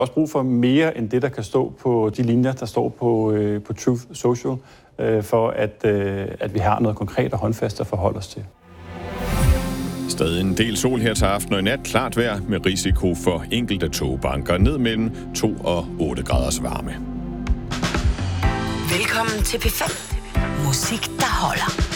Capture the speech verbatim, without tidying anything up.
også brug for mere end det, der kan stå på de linjer, der står på, øh, på Truth Social, øh, for at, øh, at vi har noget konkret og håndfast at forholde os til. Stadig en del sol her til aften og i nat. Klart vejr med risiko for enkelte togbanker ned mellem to og otte graders varme. Velkommen til P fem. Musik, der holder.